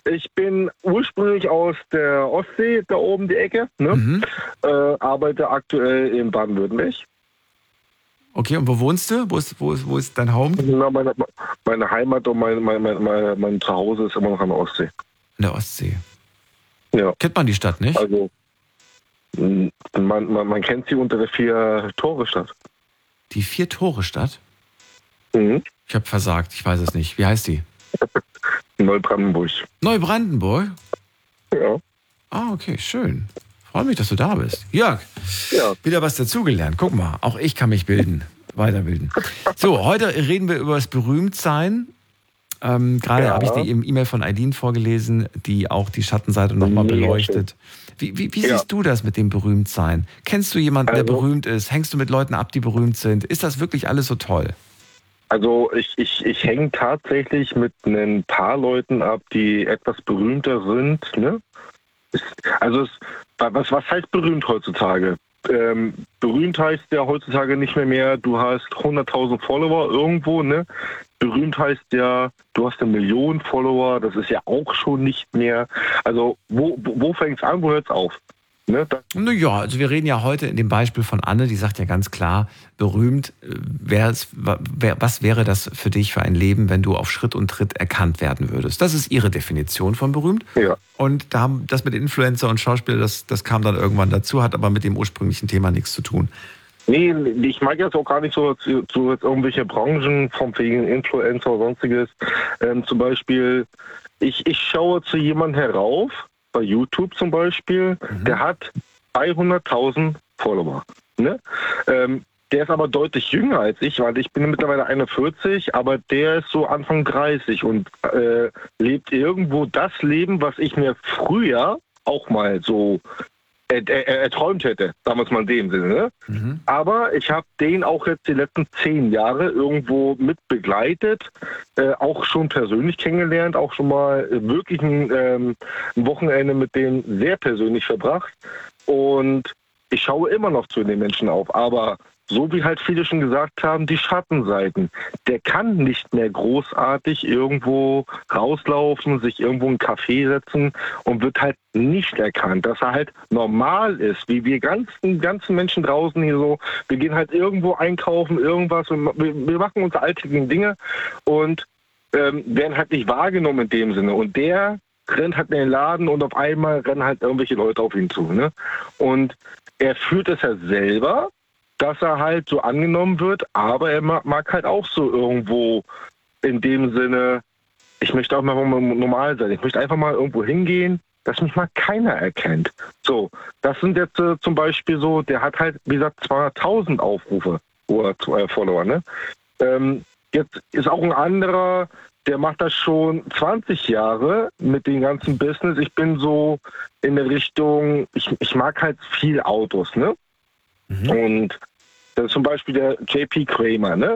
Ich bin ursprünglich aus der Ostsee, da oben die Ecke, ne? Arbeite aktuell in Baden-Württemberg. Okay, und wo wohnst du? Wo ist dein Home? Na, meine Heimat und mein Zuhause ist immer noch an der Ostsee. In der Ostsee. Ja. Kennt man die Stadt nicht? Also, man kennt sie unter der 4-Tore-Stadt. Die 4-Tore-Stadt? Mhm. Ich habe versagt, ich weiß es nicht. Wie heißt die? Neubrandenburg. Neubrandenburg? Ja. Ah, okay, schön. Freue mich, dass du da bist. Jörg, Ja. wieder was dazugelernt. Guck mal, auch ich kann mich weiterbilden. So, heute reden wir über das Berühmtsein. Gerade habe ich die E-Mail von Aidin vorgelesen, die auch die Schattenseite nochmal beleuchtet. Wie siehst du das mit dem Berühmtsein? Kennst du jemanden, der berühmt ist? Hängst du mit Leuten ab, die berühmt sind? Ist das wirklich alles so toll? Also ich hänge tatsächlich mit ein paar Leuten ab, die etwas berühmter sind. Ne? Was heißt berühmt heutzutage? Berühmt heißt ja heutzutage nicht mehr, du hast 100.000 Follower irgendwo, ne? Berühmt heißt ja, du hast 1 Million Follower, das ist ja auch schon nicht mehr. Also wo fängt es an, wo hört es auf? Ne? Naja, also wir reden ja heute in dem Beispiel von Anne, die sagt ja ganz klar, berühmt, was wäre das für dich für ein Leben, wenn du auf Schritt und Tritt erkannt werden würdest? Das ist ihre Definition von berühmt. Ja. Und das mit Influencer und Schauspieler, das kam dann irgendwann dazu, hat aber mit dem ursprünglichen Thema nichts zu tun. Nee, ich mag jetzt auch gar nicht so irgendwelche Branchen vom wegen Influencer oder sonstiges. Zum Beispiel, ich schaue zu jemandem herauf, bei YouTube zum Beispiel, der hat 200.000 Follower. Ne? Der ist aber deutlich jünger als ich, weil ich bin mittlerweile 41, aber der ist so Anfang 30 und lebt irgendwo das Leben, was ich mir früher auch mal so erträumt hätte, damals mal in dem Sinne. Ne? Aber ich habe den auch jetzt die letzten 10 Jahre irgendwo mit begleitet, auch schon persönlich kennengelernt, auch schon mal wirklich ein Wochenende mit dem sehr persönlich verbracht. Und ich schaue immer noch zu den Menschen auf, aber so wie halt viele schon gesagt haben, die Schattenseiten. Der kann nicht mehr großartig irgendwo rauslaufen, sich irgendwo in einen Café setzen und wird halt nicht erkannt, dass er halt normal ist, wie wir ganzen Menschen draußen hier so. Wir gehen halt irgendwo einkaufen, irgendwas, wir machen unsere alltäglichen Dinge und werden halt nicht wahrgenommen in dem Sinne. Und der rennt halt in den Laden und auf einmal rennen halt irgendwelche Leute auf ihn zu. Ne? Und er fühlt es ja selber, dass er halt so angenommen wird, aber er mag halt auch so irgendwo in dem Sinne, ich möchte auch mal normal sein, ich möchte einfach mal irgendwo hingehen, dass mich mal keiner erkennt. So, das sind jetzt zum Beispiel so, der hat halt, wie gesagt, 200.000 Aufrufe oder Follower, ne? Jetzt ist auch ein anderer, der macht das schon 20 Jahre mit dem ganzen Business. Ich bin so in der Richtung, ich mag halt viel Autos, ne? Und das ist zum Beispiel der JP Kramer, ne?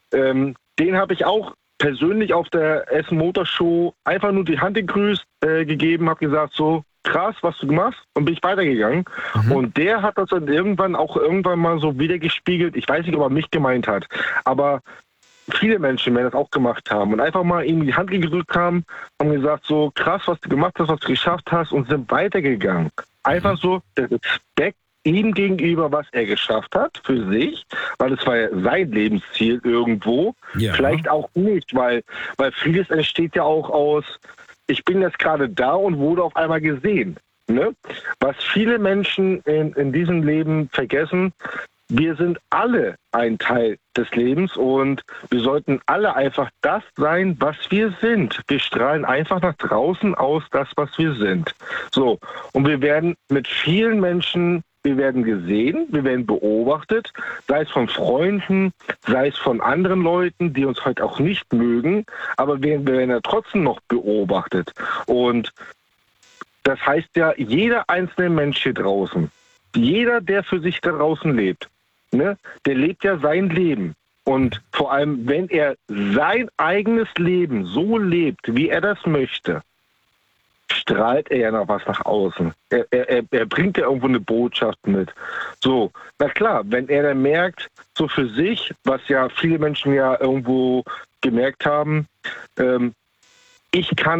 Den habe ich auch persönlich auf der Essen Motor Show einfach nur die Hand gegrüßt, gegeben, habe gesagt, so krass, was du gemacht hast, und bin ich weitergegangen. Und der hat das dann irgendwann mal so wiedergespiegelt. Ich weiß nicht, ob er mich gemeint hat, aber viele Menschen werden das auch gemacht haben und einfach mal ihm die Hand gedrückt haben und gesagt, so krass, was du gemacht hast, was du geschafft hast, und sind weitergegangen. Einfach so der Respekt ihm gegenüber, was er geschafft hat für sich, weil es war ja sein Lebensziel irgendwo. Ja. Vielleicht auch nicht, weil vieles entsteht ja auch aus, ich bin jetzt gerade da und wurde auf einmal gesehen. Ne? Was viele Menschen in diesem Leben vergessen, wir sind alle ein Teil des Lebens und wir sollten alle einfach das sein, was wir sind. Wir strahlen einfach nach draußen aus das, was wir sind. So, und wir werden mit vielen Menschen, wir werden gesehen, wir werden beobachtet, sei es von Freunden, sei es von anderen Leuten, die uns heute auch nicht mögen, aber wir werden ja trotzdem noch beobachtet. Und das heißt ja, jeder einzelne Mensch hier draußen, jeder, der für sich da draußen lebt, ne, der lebt ja sein Leben. Und vor allem, wenn er sein eigenes Leben so lebt, wie er das möchte, strahlt er ja noch was nach außen. Er bringt ja irgendwo eine Botschaft mit. So, na klar, wenn er dann merkt, so für sich, was ja viele Menschen ja irgendwo gemerkt haben, ich kann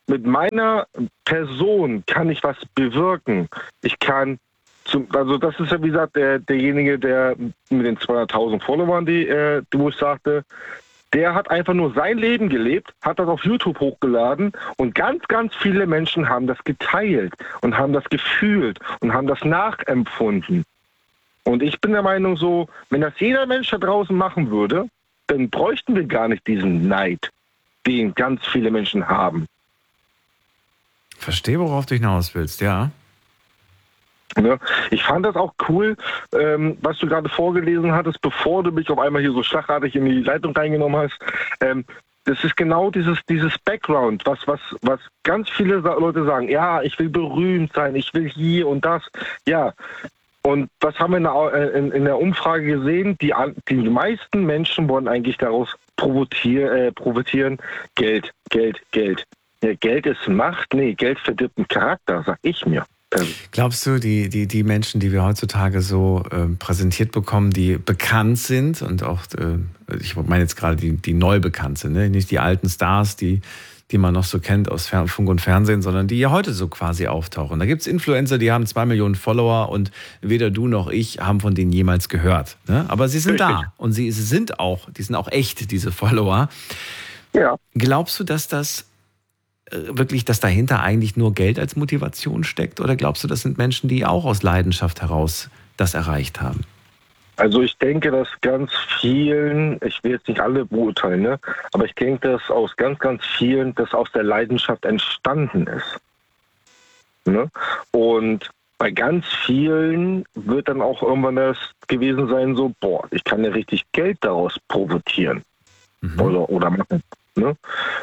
mit meiner Person kann ich was bewirken. Ich kann, also das ist ja wie gesagt derjenige, der mit den 200.000 Followern, wo ich sagte, der hat einfach nur sein Leben gelebt, hat das auf YouTube hochgeladen und ganz, ganz viele Menschen haben das geteilt und haben das gefühlt und haben das nachempfunden. Und ich bin der Meinung so, wenn das jeder Mensch da draußen machen würde, dann bräuchten wir gar nicht diesen Neid, den ganz viele Menschen haben. Verstehe, worauf du hinaus willst, ja. Ja, ich fand das auch cool, was du gerade vorgelesen hattest, bevor du mich auf einmal hier so schlagartig in die Leitung reingenommen hast. Das ist genau dieses Background, was ganz viele Leute sagen. Ja, ich will berühmt sein, ich will hier und das. Ja, und was haben wir in der Umfrage gesehen? Die meisten Menschen wollen eigentlich daraus profitieren. Geld, Geld, Geld. Ja, Geld ist Macht? Nee, Geld verdirbt den Charakter, sag ich mir. Glaubst du, die Menschen, die wir heutzutage so präsentiert bekommen, die bekannt sind und auch, ich meine jetzt gerade die neu bekannt sind, ne? Nicht die alten Stars, die man noch so kennt aus Funk und Fernsehen, sondern die ja heute so quasi auftauchen. Da gibt es Influencer, die haben 2 Millionen Follower und weder du noch ich haben von denen jemals gehört. Ne? Aber sie sind da und die sind auch echt, diese Follower. Ja. Glaubst du, dass das wirklich, dass dahinter eigentlich nur Geld als Motivation steckt? Oder glaubst du, das sind Menschen, die auch aus Leidenschaft heraus das erreicht haben? Also ich denke, dass ganz vielen, ich will jetzt nicht alle beurteilen, ne, aber ich denke, dass aus ganz, ganz vielen das aus der Leidenschaft entstanden ist. Ne? Und bei ganz vielen wird dann auch irgendwann das gewesen sein, so, boah, ich kann ja richtig Geld daraus profitieren. Oder machen. Ne?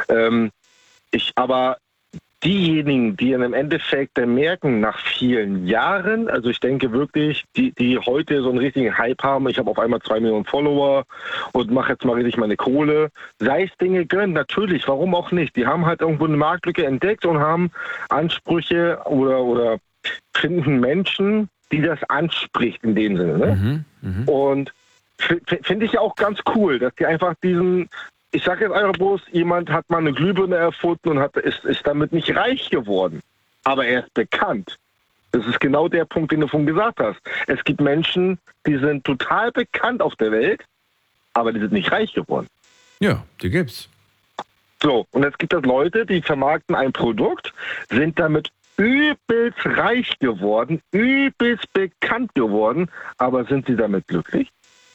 Aber diejenigen, die im Endeffekt merken, nach vielen Jahren, also ich denke wirklich, die heute so einen richtigen Hype haben, ich habe auf einmal 2 Millionen Follower und mache jetzt mal richtig meine Kohle, sei es Dinge gönnen, natürlich, warum auch nicht? Die haben halt irgendwo eine Marktlücke entdeckt und haben Ansprüche oder finden Menschen, die das anspricht in dem Sinne. Ne? Und finde ich ja auch ganz cool, dass die einfach ich sage jetzt einfach bloß, jemand hat mal eine Glühbirne erfunden und ist damit nicht reich geworden. Aber er ist bekannt. Das ist genau der Punkt, den du vorhin gesagt hast. Es gibt Menschen, die sind total bekannt auf der Welt, aber die sind nicht reich geworden. Ja, die gibt's. So, und es gibt das Leute, die vermarkten ein Produkt, sind damit übelst reich geworden, übelst bekannt geworden, aber sind sie damit glücklich?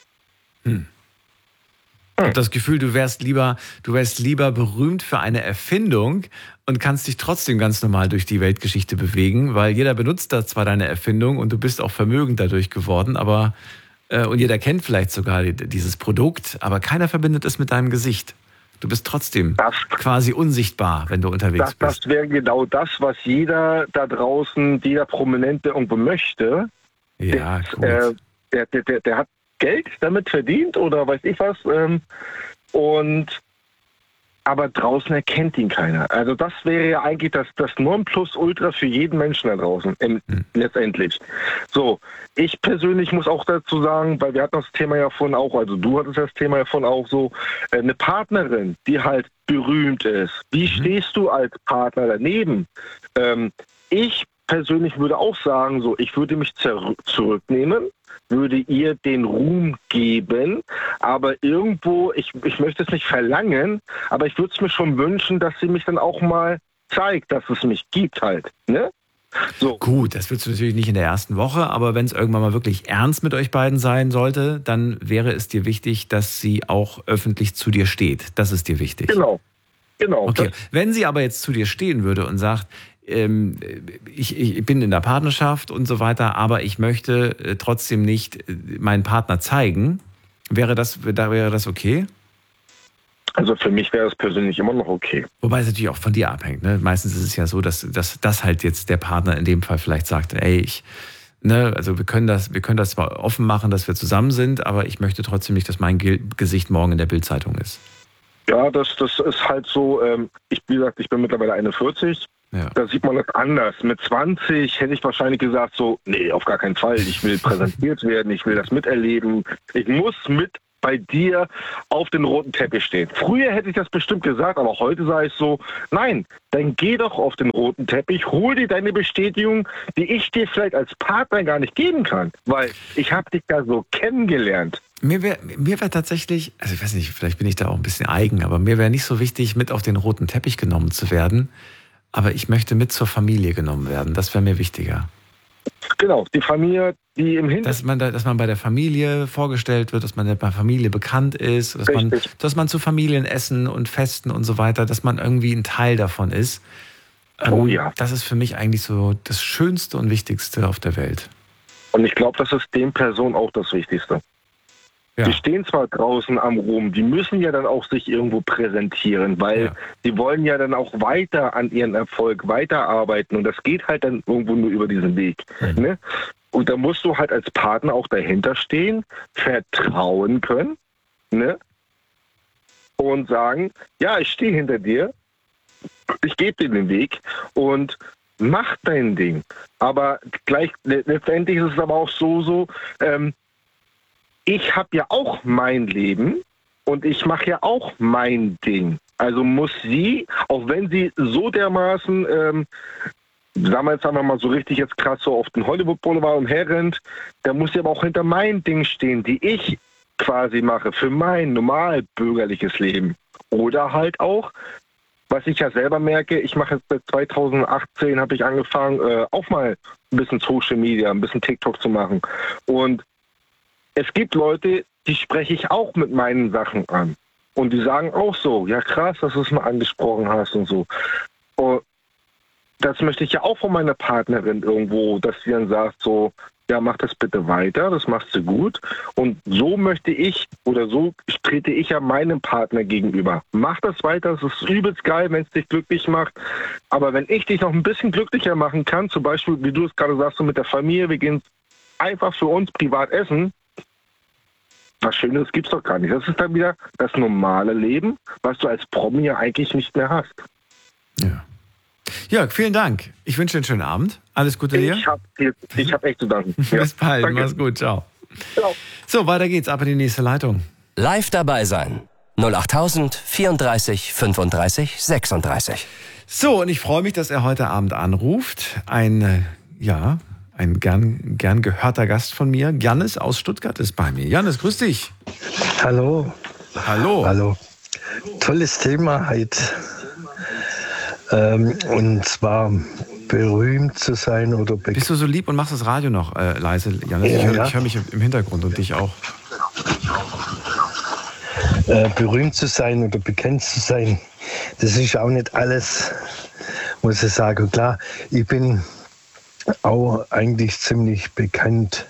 Ich habe das Gefühl, du wärst lieber berühmt für eine Erfindung und kannst dich trotzdem ganz normal durch die Weltgeschichte bewegen, weil jeder benutzt da zwar deine Erfindung und du bist auch vermögend dadurch geworden, aber und jeder kennt vielleicht sogar dieses Produkt, aber keiner verbindet es mit deinem Gesicht. Du bist trotzdem quasi unsichtbar, wenn du unterwegs bist. Das wäre genau das, was jeder da draußen, jeder Prominente irgendwo möchte. Ja, gut. Der hat Geld damit verdient oder weiß ich was. Aber draußen erkennt ihn keiner. Also das wäre ja eigentlich das Nonplusultra für jeden Menschen da draußen, letztendlich. So, ich persönlich muss auch dazu sagen, weil wir hatten das Thema ja vorhin auch, also du hattest das Thema ja vorhin auch so, eine Partnerin, die halt berühmt ist. Wie stehst du als Partner daneben? Ich persönlich würde auch sagen, so, ich würde mich zurücknehmen, würde ihr den Ruhm geben, aber irgendwo, ich möchte es nicht verlangen, aber ich würde es mir schon wünschen, dass sie mich dann auch mal zeigt, dass es mich gibt halt. Ne? So. Gut, das willst du natürlich nicht in der ersten Woche, aber wenn es irgendwann mal wirklich ernst mit euch beiden sein sollte, dann wäre es dir wichtig, dass sie auch öffentlich zu dir steht. Das ist dir wichtig. Genau. Okay. Wenn sie aber jetzt zu dir stehen würde und sagt, ich bin in der Partnerschaft und so weiter, aber ich möchte trotzdem nicht meinen Partner zeigen, wäre das okay? Also für mich wäre es persönlich immer noch okay. Wobei es natürlich auch von dir abhängt. Ne? Meistens ist es ja so, dass halt jetzt der Partner in dem Fall vielleicht sagt, ey, also wir können das zwar offen machen, dass wir zusammen sind, aber ich möchte trotzdem nicht, dass mein Gesicht morgen in der Bildzeitung ist. Ja, das ist halt so, wie gesagt, ich bin mittlerweile 41. Ja. Da sieht man das anders. Mit 20 hätte ich wahrscheinlich gesagt so, nee, auf gar keinen Fall. Ich will präsentiert werden, ich will das miterleben. Ich muss mit bei dir auf den roten Teppich stehen. Früher hätte ich das bestimmt gesagt, aber heute sage ich so, nein, dann geh doch auf den roten Teppich, hol dir deine Bestätigung, die ich dir vielleicht als Partner gar nicht geben kann, weil ich habe dich da so kennengelernt. Mir wär tatsächlich, also ich weiß nicht, vielleicht bin ich da auch ein bisschen eigen, aber mir wäre nicht so wichtig, mit auf den roten Teppich genommen zu werden, aber ich möchte mit zur Familie genommen werden. Das wäre mir wichtiger. Genau, die Familie, die im Hintergrund... Dass man bei der Familie vorgestellt wird, dass man bei der Familie bekannt ist, dass man zu Familienessen und Festen und so weiter, dass man irgendwie ein Teil davon ist. Oh ja. Das ist für mich eigentlich so das Schönste und Wichtigste auf der Welt. Und ich glaube, das ist den Personen auch das Wichtigste. Ja. Die stehen zwar draußen am Ruhm, die müssen ja dann auch sich irgendwo präsentieren, weil die wollen ja dann auch weiter an ihren Erfolg weiterarbeiten und das geht halt dann irgendwo nur über diesen Weg. Ne? Und da musst du halt als Partner auch dahinter stehen, vertrauen können, ne? Und sagen, ja, ich stehe hinter dir, ich gebe dir den Weg und mach dein Ding. Aber letztendlich ist es aber auch so, ich habe ja auch mein Leben und ich mache ja auch mein Ding. Also muss sie, auch wenn sie so dermaßen, sagen wir mal so richtig jetzt krass so auf den Hollywood Boulevard umherrennt, da muss sie aber auch hinter mein Ding stehen, die ich quasi mache für mein normal bürgerliches Leben. Oder halt auch, was ich ja selber merke, ich mache jetzt seit 2018, habe ich angefangen, auch mal ein bisschen Social Media, ein bisschen TikTok zu machen. Und es gibt Leute, die spreche ich auch mit meinen Sachen an. Und die sagen auch so, ja krass, dass du es mal angesprochen hast und so. Und das möchte ich ja auch von meiner Partnerin irgendwo, dass sie dann sagt so, ja mach das bitte weiter, das machst du gut. Und so möchte ich oder so trete ich ja meinem Partner gegenüber. Mach das weiter, das ist übelst geil, wenn es dich glücklich macht. Aber wenn ich dich noch ein bisschen glücklicher machen kann, zum Beispiel, wie du es gerade sagst, so mit der Familie, wir gehen einfach für uns privat essen, was Schönes gibt's doch gar nicht. Das ist dann wieder das normale Leben, was du als Promi ja eigentlich nicht mehr hast. Ja. Jörg, vielen Dank. Ich wünsche dir einen schönen Abend. Alles Gute dir. Ich hab echt zu danken. Bis bald. Danke. Mach's gut. Ciao. Ciao. So, weiter geht's. Ab in die nächste Leitung. Live dabei sein. 08000 34 35 36. So, und ich freue mich, dass er heute Abend anruft. Ein gern gehörter Gast von mir. Jannis aus Stuttgart ist bei mir. Jannis, grüß dich. Hallo. Hallo. Hallo. Tolles Thema heute. Und zwar berühmt zu sein oder bekannt. Bist du so lieb und machst das Radio noch leise, Jannis? Ich höre mich im Hintergrund und dich auch. Berühmt zu sein oder bekannt zu sein, das ist auch nicht alles, muss ich sagen. Klar, ich bin auch eigentlich ziemlich bekannt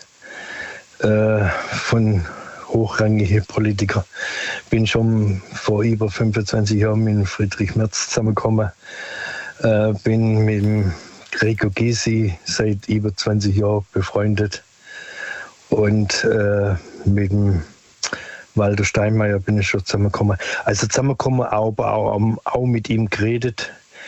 von hochrangigen Politikern. Bin schon vor über 25 Jahren mit Friedrich Merz zusammengekommen. Bin mit dem Gregor Gysi seit über 20 Jahren befreundet. Und mit dem Walter Steinmeier bin ich schon zusammengekommen. Also zusammengekommen, aber auch mit ihm geredet.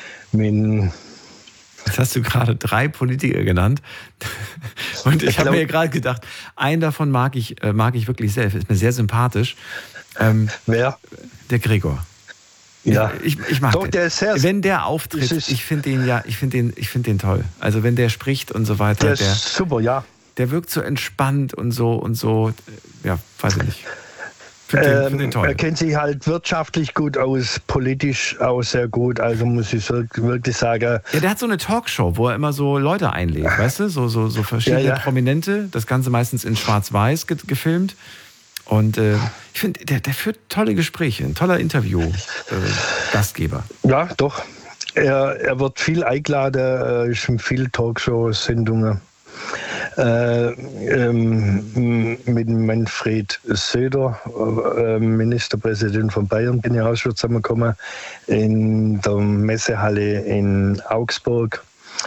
Jetzt hast du gerade 3 Politiker genannt. Und ich habe mir gerade gedacht, einen davon mag ich wirklich sehr. Ist mir sehr sympathisch. Wer? Der Gregor. Ja. Ich mag den. Der ist sehr, wenn der auftritt, ich finde den toll. Also wenn der spricht und so weiter. Der ist super, ja. Der wirkt so entspannt und so. Ja, weiß ich nicht. Find den toll. Er kennt sich halt wirtschaftlich gut aus, politisch auch sehr gut, also muss ich wirklich sagen. Ja, der hat so eine Talkshow, wo er immer so Leute einlädt, weißt du, so verschiedene Prominente, das Ganze meistens in Schwarz-Weiß gefilmt. Und ich finde, der führt tolle Gespräche, ein toller Interview-Gastgeber. Ja, doch. Er wird viel eingeladen, ist in vielen Talkshow-Sendungen. Mit Manfred Söder, Ministerpräsident von Bayern, bin ich auch schon zusammengekommen, in der Messehalle in Augsburg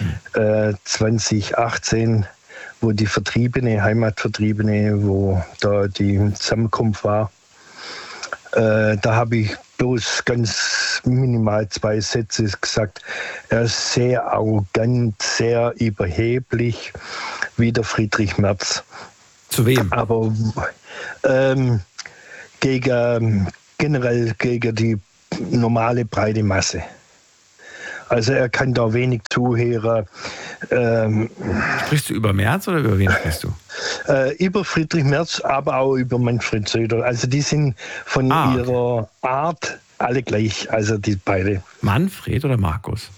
2018, wo die Heimatvertriebene, wo da die Zusammenkunft war. Da habe ich bloß ganz minimal 2 Sätze gesagt. Er ist sehr arrogant, sehr überheblich, wie der Friedrich Merz. Zu wem? Aber generell gegen die normale breite Masse. Also er kann da wenig zuhören. Sprichst du über Merz oder über wen sprichst du? Über Friedrich Merz, aber auch über Manfred Söder. Also die sind von ihrer Art alle gleich, also die beide. Manfred oder Markus?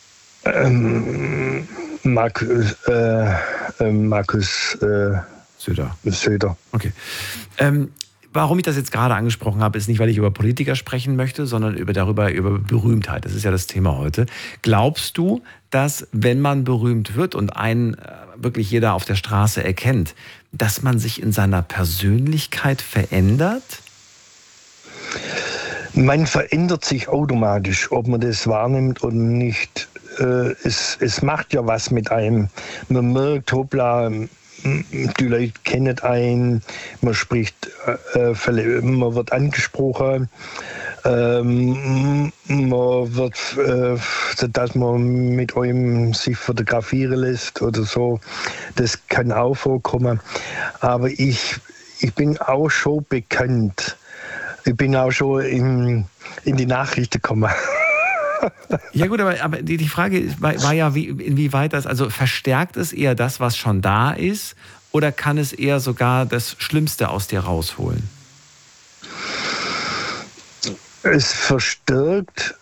Markus Söder. Okay. Warum ich das jetzt gerade angesprochen habe, ist nicht, weil ich über Politiker sprechen möchte, sondern über Berühmtheit. Das ist ja das Thema heute. Glaubst du, dass, wenn man berühmt wird und einen wirklich jeder auf der Straße erkennt, dass man sich in seiner Persönlichkeit verändert? Man verändert sich automatisch, ob man das wahrnimmt oder nicht. Es macht ja was mit einem. Man merkt, hoppla, die Leute kennen einen, man spricht, man wird angesprochen, man wird, dass man mit einem sich fotografieren lässt oder so. Das kann auch vorkommen. Aber ich bin auch schon bekannt. Ich bin auch schon in die Nachrichten gekommen. Ja gut, aber die Frage war ja, inwieweit das, also verstärkt es eher das, was schon da ist, oder kann es eher sogar das Schlimmste aus dir rausholen? Es verstärkt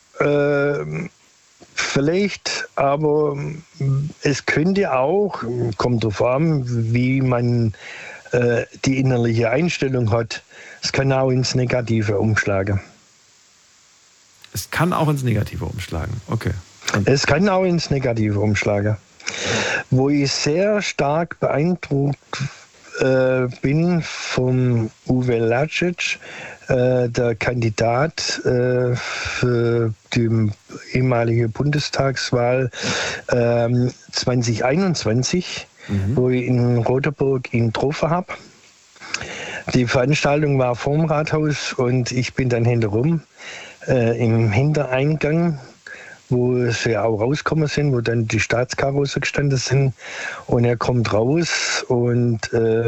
vielleicht, aber es könnte auch, kommt darauf an, wie man die innerliche Einstellung hat, es kann auch ins Negative umschlagen. Es kann auch ins Negative umschlagen, okay. Es kann auch ins Negative umschlagen. Wo ich sehr stark beeindruckt bin vom Uwe Lacic, der Kandidat für die ehemalige Bundestagswahl 2021, wo ich in Roterburg ihn getroffen habe. Die Veranstaltung war vorm Rathaus und ich bin dann hinterrum im Hintereingang, wo sie auch rausgekommen sind, wo dann die Staatskarosse gestanden sind. Und er kommt raus und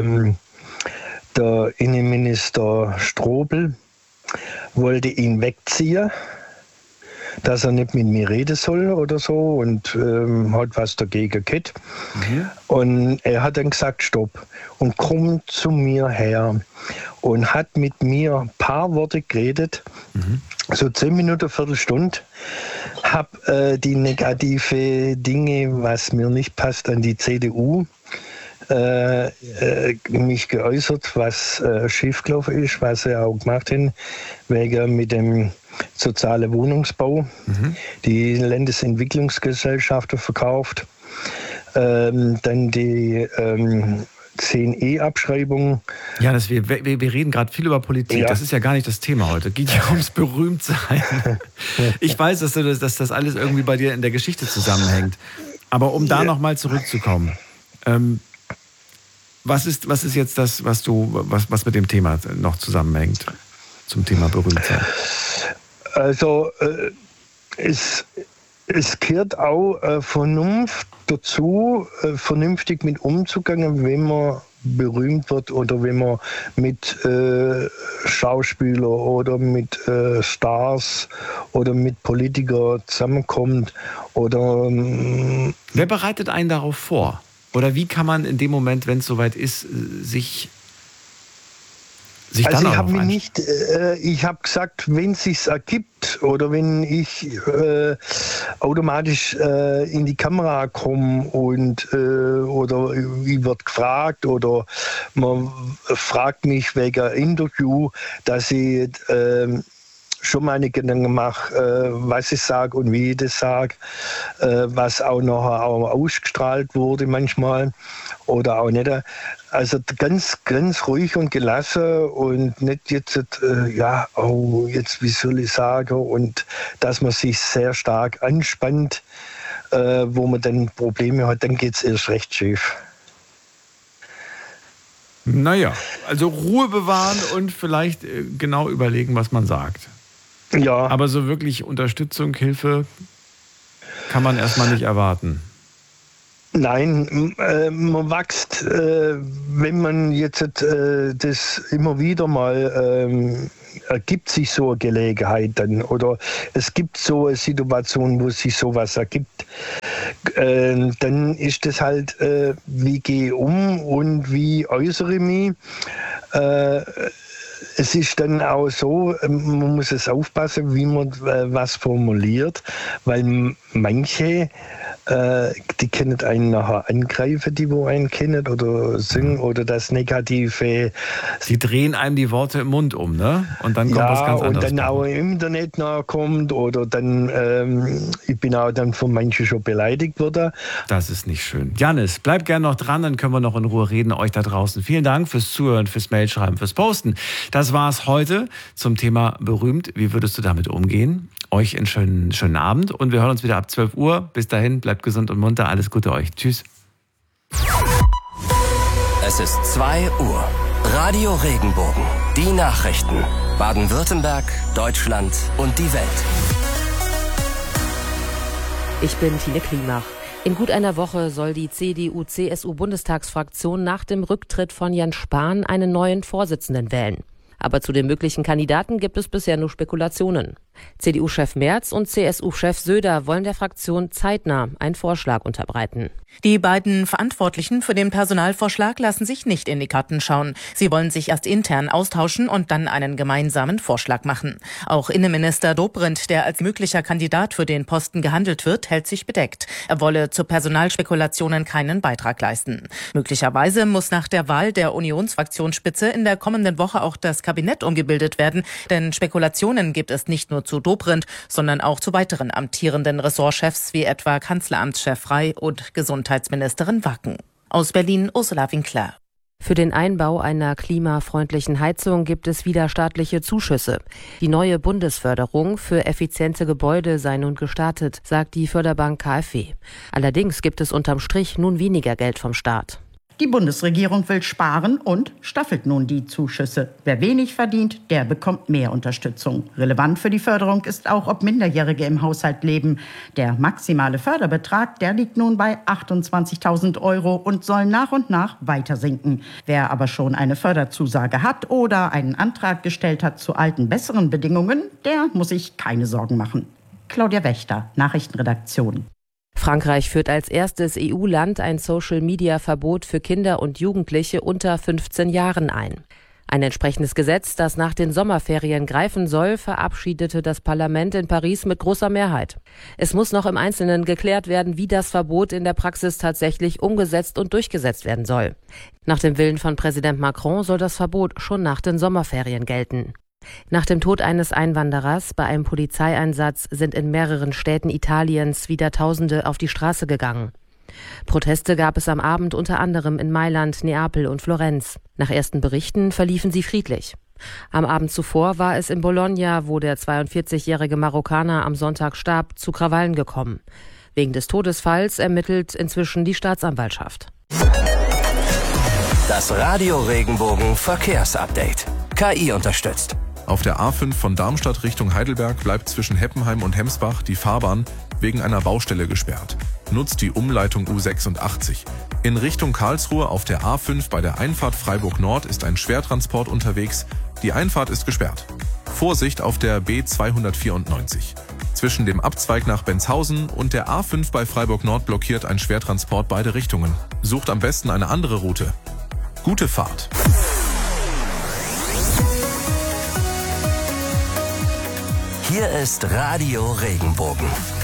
der Innenminister Strobel wollte ihn wegziehen, dass er nicht mit mir reden soll oder so, und hat was dagegen gehabt. Und er hat dann gesagt, stopp, und kommt zu mir her und hat mit mir ein paar Worte geredet, so 10 Minuten, Viertelstunde, habe die negative Dinge, was mir nicht passt an die CDU, mich geäußert, was schiefgelaufen ist, was sie auch gemacht haben, wegen mit dem sozialen Wohnungsbau, die Landesentwicklungsgesellschaften verkauft, dann die 10e-Abschreibung. Ja, wir reden gerade viel über Politik. Ja. Das ist ja gar nicht das Thema heute. Es geht ja ums Berühmtsein. Ich weiß, dass das alles irgendwie bei dir in der Geschichte zusammenhängt. Aber um da nochmal zurückzukommen, was ist jetzt das, was mit dem Thema noch zusammenhängt, zum Thema Berühmtsein? Also es gehört auch Vernunft dazu, vernünftig mit umzugehen, wenn man berühmt wird oder wenn man mit Schauspielern oder mit Stars oder mit Politikern zusammenkommt. Oder wer bereitet einen darauf vor? Oder wie kann man in dem Moment, wenn es soweit ist, sich also ich habe ich habe gesagt, wenn es sich ergibt oder wenn ich automatisch in die Kamera komme und oder ich werde gefragt oder man fragt mich wegen Interview, dass ich schon meine Gedanken mache, was ich sage und wie ich das sage, was auch nachher auch ausgestrahlt wurde manchmal oder auch nicht. Also ganz, ganz ruhig und gelassen und nicht jetzt, jetzt wie soll ich sagen, und dass man sich sehr stark anspannt, wo man dann Probleme hat, dann geht es erst recht schief. Naja, also Ruhe bewahren und vielleicht genau überlegen, was man sagt. Ja. Aber so wirklich Unterstützung, Hilfe kann man erstmal nicht erwarten. Nein, man wächst, wenn man jetzt das immer wieder mal ergibt sich so eine Gelegenheit dann oder es gibt so eine Situation, wo sich sowas ergibt, dann ist das halt, wie gehe ich um und wie äußere ich mich. Es ist dann auch so, man muss es aufpassen, wie man was formuliert, weil manche, die können einen nachher angreifen, die wo einen kennen oder singen oder das Negative. Sie drehen einem die Worte im Mund um, ne? Und dann kommt was ganz anderes. Und dann auch im Internet nachkommt oder dann, ich bin auch dann von manchen schon beleidigt worden. Das ist nicht schön. Jannis, bleib gerne noch dran, dann können wir noch in Ruhe reden, euch da draußen. Vielen Dank fürs Zuhören, fürs Mailschreiben, fürs Posten. Das war's heute zum Thema berühmt. Wie würdest du damit umgehen? Euch einen schönen Abend und wir hören uns wieder ab 12 Uhr. Bis dahin, bleibt gesund und munter. Alles Gute euch. Tschüss. Es ist 2 Uhr. Radio Regenbogen. Die Nachrichten. Baden-Württemberg, Deutschland und die Welt. Ich bin Tine Klimach. In gut einer Woche soll die CDU-CSU-Bundestagsfraktion nach dem Rücktritt von Jens Spahn einen neuen Vorsitzenden wählen. Aber zu den möglichen Kandidaten gibt es bisher nur Spekulationen. CDU-Chef Merz und CSU-Chef Söder wollen der Fraktion zeitnah einen Vorschlag unterbreiten. Die beiden Verantwortlichen für den Personalvorschlag lassen sich nicht in die Karten schauen. Sie wollen sich erst intern austauschen und dann einen gemeinsamen Vorschlag machen. Auch Innenminister Dobrindt, der als möglicher Kandidat für den Posten gehandelt wird, hält sich bedeckt. Er wolle zu Personalspekulationen keinen Beitrag leisten. Möglicherweise muss nach der Wahl der Unionsfraktionsspitze in der kommenden Woche auch das Kabinett umgebildet werden, denn Spekulationen gibt es nicht nur zu Dobrindt, sondern auch zu weiteren amtierenden Ressortchefs wie etwa Kanzleramtschef Frey und Gesundheitsministerin Wacken. Aus Berlin Ursula Winkler. Für den Einbau einer klimafreundlichen Heizung gibt es wieder staatliche Zuschüsse. Die neue Bundesförderung für effiziente Gebäude sei nun gestartet, sagt die Förderbank KfW. Allerdings gibt es unterm Strich nun weniger Geld vom Staat. Die Bundesregierung will sparen und staffelt nun die Zuschüsse. Wer wenig verdient, der bekommt mehr Unterstützung. Relevant für die Förderung ist auch, ob Minderjährige im Haushalt leben. Der maximale Förderbetrag, der liegt nun bei 28.000 € und soll nach und nach weiter sinken. Wer aber schon eine Förderzusage hat oder einen Antrag gestellt hat zu alten, besseren Bedingungen, der muss sich keine Sorgen machen. Claudia Wächter, Nachrichtenredaktion. Frankreich führt als erstes EU-Land ein Social-Media-Verbot für Kinder und Jugendliche unter 15 Jahren ein. Ein entsprechendes Gesetz, das nach den Sommerferien greifen soll, verabschiedete das Parlament in Paris mit großer Mehrheit. Es muss noch im Einzelnen geklärt werden, wie das Verbot in der Praxis tatsächlich umgesetzt und durchgesetzt werden soll. Nach dem Willen von Präsident Macron soll das Verbot schon nach den Sommerferien gelten. Nach dem Tod eines Einwanderers bei einem Polizeieinsatz sind in mehreren Städten Italiens wieder Tausende auf die Straße gegangen. Proteste gab es am Abend unter anderem in Mailand, Neapel und Florenz. Nach ersten Berichten verliefen sie friedlich. Am Abend zuvor war es in Bologna, wo der 42-jährige Marokkaner am Sonntag starb, zu Krawallen gekommen. Wegen des Todesfalls ermittelt inzwischen die Staatsanwaltschaft. Das Radio Regenbogen Verkehrsupdate. KI unterstützt. Auf der A5 von Darmstadt Richtung Heidelberg bleibt zwischen Heppenheim und Hemsbach die Fahrbahn wegen einer Baustelle gesperrt. Nutzt die Umleitung U86. In Richtung Karlsruhe auf der A5 bei der Einfahrt Freiburg Nord ist ein Schwertransport unterwegs. Die Einfahrt ist gesperrt. Vorsicht auf der B294. Zwischen dem Abzweig nach Benzhausen und der A5 bei Freiburg Nord blockiert ein Schwertransport beide Richtungen. Sucht am besten eine andere Route. Gute Fahrt. Hier ist Radio Regenbogen.